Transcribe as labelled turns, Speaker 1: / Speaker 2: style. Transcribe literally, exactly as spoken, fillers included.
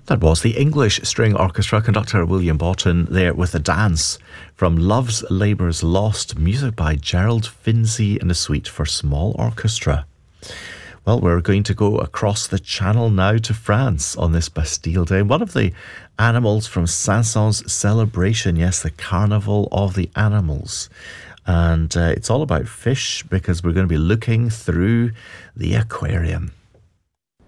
Speaker 1: That was the English String Orchestra, conductor William Boughton there with a dance from Love's Labour's Lost, music by Gerald Finzi and a suite for small orchestra. Well, we're going to go across the channel now to France on this Bastille Day. One of the animals from Saint-Saëns celebration, yes, the Carnival of the Animals. And uh, it's all about fish because we're going to be looking through the aquarium.